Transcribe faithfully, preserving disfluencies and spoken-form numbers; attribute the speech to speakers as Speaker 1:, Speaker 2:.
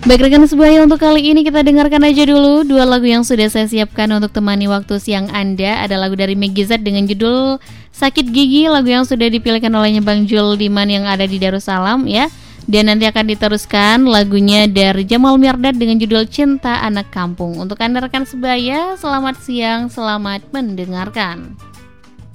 Speaker 1: Baik rekan sebaya, untuk kali ini kita dengarkan aja dulu dua lagu yang sudah saya siapkan untuk temani waktu siang Anda. Ada lagu dari Meggy Z dengan judul Sakit Gigi, lagu yang sudah dipilihkan olehnya Bang Jul Diman yang ada di Darussalam ya. Dan nanti akan diteruskan lagunya dari Jamal Mirdad dengan judul Cinta Anak Kampung. Untuk Anda rekan sebaya, selamat siang, selamat mendengarkan.